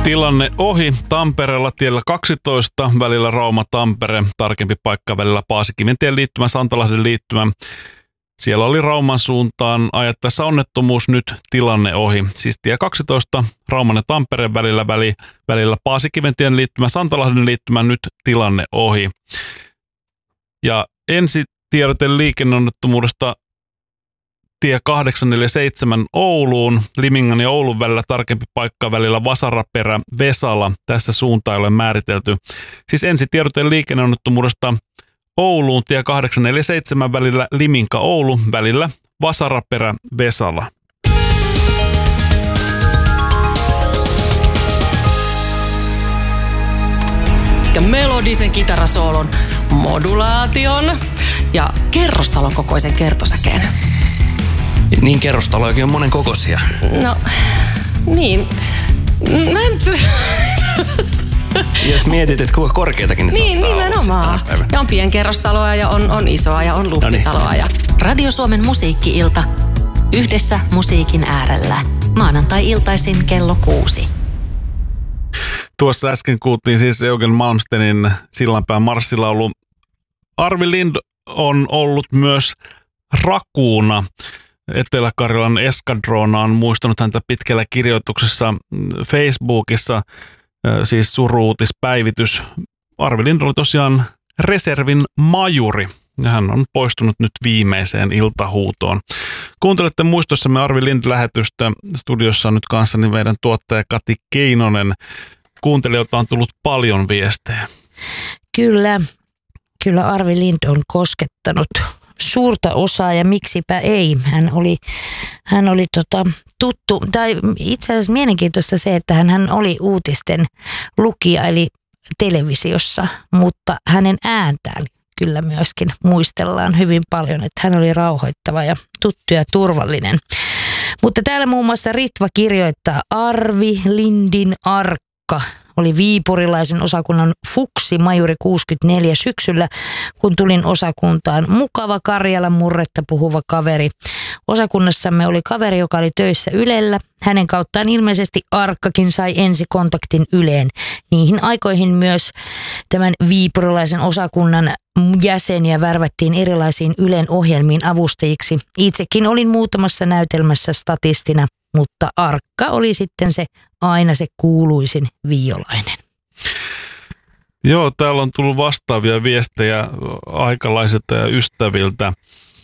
Tilanne ohi Tampereella tiellä 12 välillä Rauma-Tampere, tarkempi paikka välillä Paasikiventien liittymä, Santalahden liittymä. Siellä oli Rauman suuntaan ajattaessa onnettomuus, nyt tilanne ohi. Siis tie 12 Rauman ja Tampereen välillä Paasikiventien liittymä, Santalahden liittymä, nyt tilanne ohi. Ja ensitiedote liikenneonnettomuudesta tie 847 Ouluun, Limingan ja Oulun välillä tarkempi paikka välillä Vasaraperä, Vesala. Tässä suunta ei ole määritelty. Siis ensitiedote liikenneonnettomuudesta Ouluun, tie 847 välillä Liminka, Oulu, välillä Vasaraperä, Vesala. Melodisen kitarasoolon, modulaation ja kerrostalon kokoisen kertosäkeen. Niin kerrostalojakin on monen kokoisia. No, niin. Mä en... Jos mietit, että kuinka korkeatakin ne niin, nimenomaan. Ja on pienkerrostaloa ja on isoa ja on luhtitaloa. Ja... Radio Suomen musiikki-ilta. Yhdessä musiikin äärellä. Maanantai-iltaisin kello 6. Tuossa äsken kuultiin siis Eugen Malmstenin Sillanpään marssilaulu. Arvi Lind on ollut myös rakuuna. Etelä-Karjalan eskadroona on muistanut häntä pitkällä kirjoituksessa Facebookissa, siis suru-uutispäivitys. Arvi Lind oli tosiaan reservin majuri ja hän on poistunut nyt viimeiseen iltahuutoon. Kuuntelette muistossamme Arvi Lind-lähetystä. Studiossa on nyt kanssani meidän tuottaja Kati Keinonen. Kuuntelijoilta on tullut paljon viestejä. Kyllä Arvi Lind on koskettanut suurta osaa ja miksipä ei. Hän oli tuttu, tai itse asiassa mielenkiintoista se, että hän oli uutisten lukija eli televisiossa, mutta hänen ääntään kyllä myöskin muistellaan hyvin paljon, että hän oli rauhoittava ja tuttu ja turvallinen. Mutta täällä muun muassa Ritva kirjoittaa, Arvi Lindin arkka oli viipurilaisen osakunnan fuksi majuri 64 syksyllä, kun tulin osakuntaan. Mukava Karjalan murretta puhuva kaveri. Osakunnassamme oli kaveri, joka oli töissä Ylellä. Hänen kauttaan ilmeisesti arkkakin sai ensikontaktin Yleen. Niihin aikoihin myös tämän viipurilaisen osakunnan jäseniä värvättiin erilaisiin Ylen ohjelmiin avustajiksi. Itsekin olin muutamassa näytelmässä statistina, mutta arkka oli sitten aina se kuuluisin viiolainen. Joo, täällä on tullut vastaavia viestejä aikalaisilta ja ystäviltä.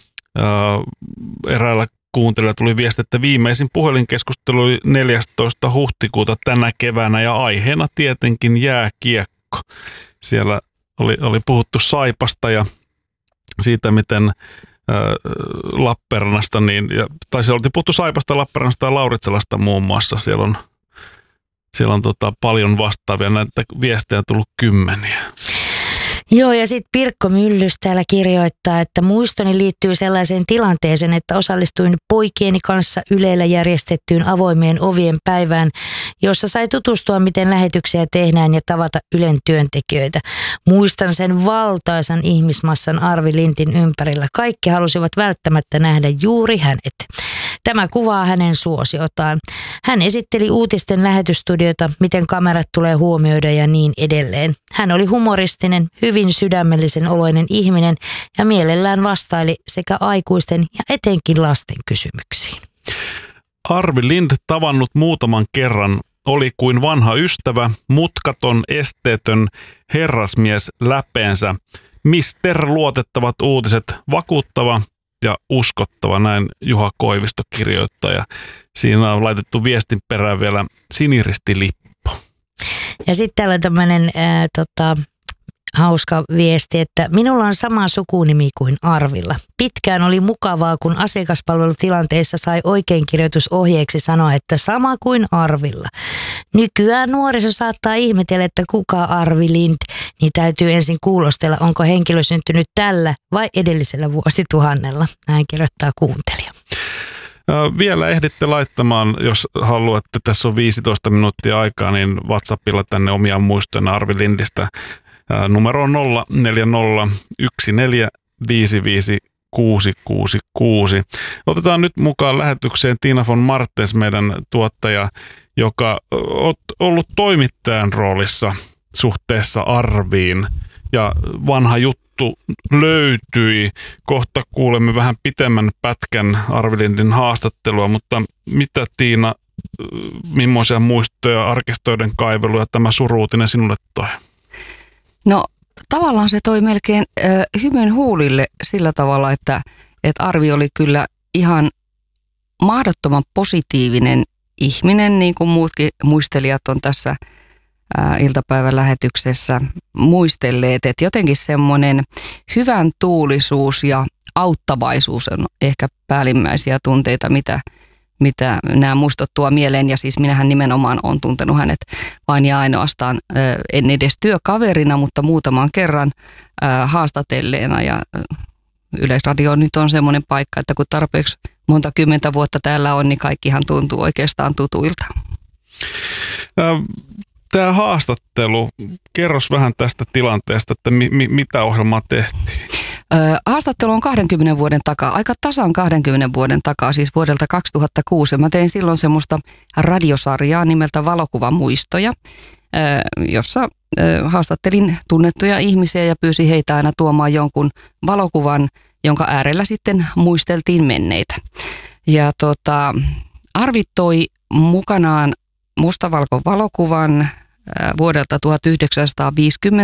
Eräällä kuuntelijalla tuli viesti, että viimeisin puhelinkeskustelu oli 14. huhtikuuta tänä keväänä ja aiheena tietenkin jääkiekko. Siellä oli puhuttu Saipasta ja siitä, miten Lappeenrannasta, tai siellä oltiin puhuttu Saipasta, Lappeenrannasta ja Lauritselasta muun muassa. Siellä on paljon vastaavia, näitä viestejä on tullut kymmeniä. Joo, ja sitten Pirkko Myllys täällä kirjoittaa, että muistoni liittyy sellaiseen tilanteeseen, että osallistuin poikieni kanssa Ylellä järjestettyyn avoimien ovien päivään, jossa sai tutustua, miten lähetyksiä tehdään ja tavata Ylen työntekijöitä. Muistan sen valtaisan ihmismassan Arvi Lindin ympärillä. Kaikki halusivat välttämättä nähdä juuri hänet. Tämä kuvaa hänen suosiotaan. Hän esitteli uutisten lähetysstudiota, miten kamerat tulee huomioida ja niin edelleen. Hän oli humoristinen, hyvin sydämellisen oloinen ihminen ja mielellään vastaili sekä aikuisten ja etenkin lasten kysymyksiin. Arvi Lind tavannut muutaman kerran oli kuin vanha ystävä, mutkaton, esteetön herrasmies läpeensä. Mister luotettavat uutiset, vakuuttava ja uskottava, näin Juha Koivisto kirjoittaa. Ja siinä on laitettu viestin perään vielä siniristilippu. Ja sitten täällä on tämmöinen hauska viesti, että minulla on sama sukunimi kuin Arvilla. Pitkään oli mukavaa, kun asiakaspalvelutilanteessa sai oikeinkirjoitusohjeeksi sanoa, että sama kuin Arvilla. Nykyään nuoriso saattaa ihmetellä, että kuka Arvi Lind, niin täytyy ensin kuulostella, onko henkilö syntynyt tällä vai edellisellä vuosituhannella. Näin kirjoittaa kuuntelija. Vielä ehditte laittamaan, jos haluatte, tässä on 15 minuuttia aikaa, niin WhatsAppilla tänne omia muistoja Arvi Lindistä. Numero on 0401455 666. Otetaan nyt mukaan lähetykseen Tiina von Martens, meidän tuottaja, joka on ollut toimittajan roolissa suhteessa Arviin. Ja vanha juttu löytyi. Kohta kuulemme vähän pitemmän pätkän Arvi Lindin haastattelua, mutta mitä Tiina, millaisia muistoja, arkistoiden kaiveluja tämä suruutinen sinulle toi? No tavallaan se toi melkein hymyn huulille sillä tavalla, että Arvi oli kyllä ihan mahdottoman positiivinen ihminen, niin kuin muutkin muistelijat on tässä iltapäivän lähetyksessä muistelleet, että jotenkin semmoinen hyvän tuulisuus ja auttavaisuus on ehkä päällimmäisiä tunteita, mitä nämä muistot tuo mieleen. Ja siis minähän nimenomaan olen tuntenut hänet vain ja ainoastaan, en edes työkaverina, mutta muutaman kerran haastatelleena. Ja Yleisradio nyt on semmoinen paikka, että kun tarpeeksi monta kymmentä vuotta täällä on, niin kaikkihan tuntuu oikeastaan tutuilta. Tämä haastattelu, kerros vähän tästä tilanteesta, että mitä ohjelmaa tehtiin? Haastattelu on 20 vuoden takaa, aika tasan 20 vuoden takaa, siis vuodelta 2006. Mä tein silloin semmoista radiosarjaa nimeltä Valokuvamuistoja, jossa haastattelin tunnettuja ihmisiä ja pyysin heitä aina tuomaan jonkun valokuvan, jonka äärellä sitten muisteltiin menneitä. Ja Arvi toi mukanaan mustavalkovalokuvan vuodelta 1950